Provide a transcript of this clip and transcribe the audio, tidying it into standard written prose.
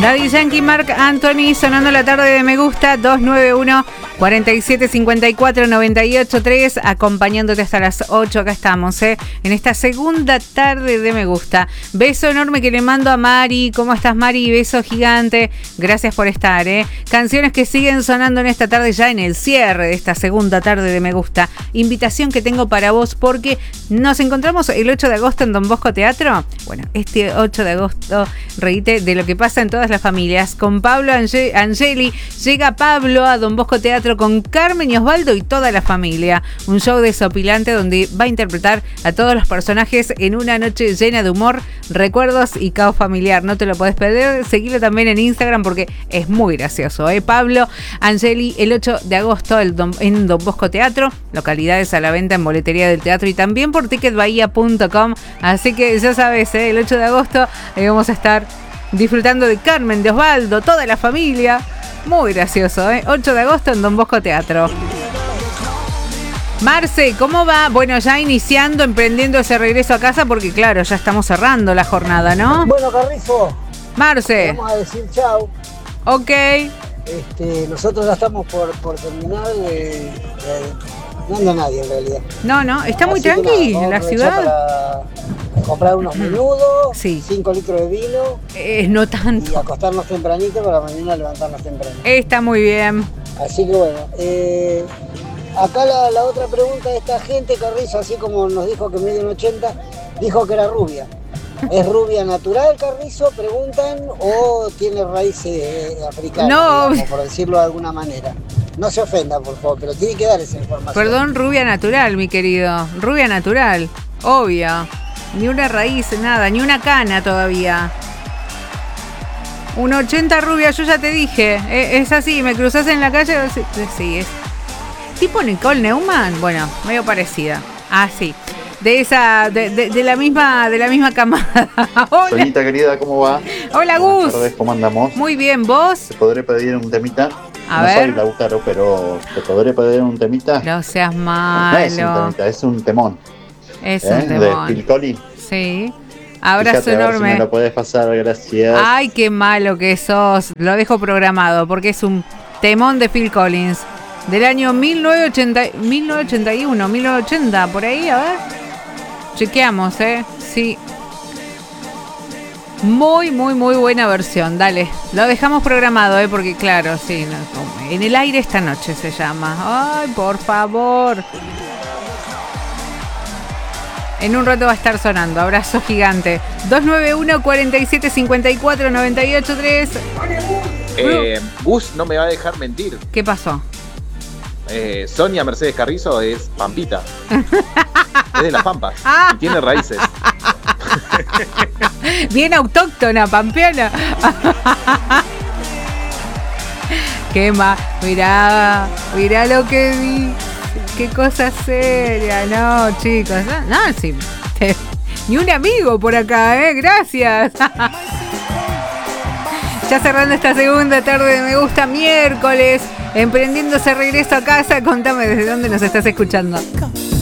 Daddy Yankee, Marc Anthony, sonando la tarde de Me Gusta, 291-4754-983, acompañándote hasta las 8, acá estamos, en esta segunda tarde de Me Gusta. Beso enorme que le mando a Mari. ¿Cómo estás, Mari? Beso gigante, gracias por estar, Canciones que siguen sonando en esta tarde, ya en el cierre de esta segunda tarde de Me Gusta. Invitación que tengo para vos, porque nos encontramos el 8 de agosto en Don Bosco Teatro. Bueno, este 8 de agosto, reíte de lo que pasa en todas las familias. Con Pablo Angeli, llega Pablo a Don Bosco Teatro con Carmen y Osvaldo y toda la familia. Un show desopilante donde va a interpretar a todos los personajes en una noche llena de humor, recuerdos y caos familiar. No te lo podés perder. Seguilo también en Instagram porque es muy gracioso, Pablo Angeli, el 8 de agosto en Don Bosco Teatro. Localidades a la venta en boletería del teatro y también por ticketbahía.com. Así que ya sabes, el 8 de agosto vamos a estar disfrutando de Carmen, de Osvaldo, toda la familia. Muy gracioso, 8 de agosto en Don Bosco Teatro. Marce, ¿cómo va? Bueno, ya iniciando, emprendiendo ese regreso a casa porque claro, ya estamos cerrando la jornada, ¿no? Bueno, Carrizo. Marce. Vamos a decir chau. Ok. Nosotros ya estamos por terminar. No anda nadie en realidad. No, está muy tranqui en la ciudad. Para comprar unos menudos, sí. 5 litros de vino. No tanto. Y acostarnos tempranito para mañana levantarnos temprano. Está muy bien. Así que bueno, acá la otra pregunta de esta gente, Carrizo, así como nos dijo que mide un 80, dijo que era rubia. ¿Es rubia natural, Carrizo? Preguntan, o tiene raíces africanas, digamos, por decirlo de alguna manera. No se ofenda, por favor, pero tiene que dar esa información. Perdón, rubia natural, mi querido. Rubia natural, obvio. Ni una raíz, nada, ni una cana todavía. Un 80 rubia, yo ya te dije. Es así, me cruzas en la calle. Sí, es tipo Nicole Neumann. Bueno, medio parecida. Ah, sí. De la misma camada. Hola. Sonita querida, ¿cómo va? Hola, Gus. Buenas tardes, ¿cómo andamos? Muy bien, ¿vos? ¿Te podré pedir un temita? A no ver. Soy Lautaro, pero ¿te podré pedir un temita? No seas malo. No es un temita, es un temón. Es un temón. De Phil Collins. Sí. Abrazo Fíjate, enorme. A ver si me lo puedes pasar, gracias. Ay, qué malo que sos. Lo dejo programado porque es un temón de Phil Collins. Del año 1981, 1980, por ahí, a ver. Chequeamos, sí. Muy, muy, muy buena versión. Dale, lo dejamos programado, porque claro, sí. No, en el aire esta noche se llama. Ay, por favor. En un rato va a estar sonando. Abrazo gigante. 291-4754-983. Gus no me va a dejar mentir. ¿Qué pasó? Sonia Mercedes Carrizo es pampita. Es de las Pampas. Y tiene raíces. Bien autóctona, pampeana. Qué más. Mirá lo que vi. Qué cosa seria. No, chicos. No, sí. Ni un amigo por acá, gracias. Ya cerrando esta segunda tarde de Me Gusta, miércoles. Emprendiendo ese regreso a casa. Contame desde dónde nos estás escuchando.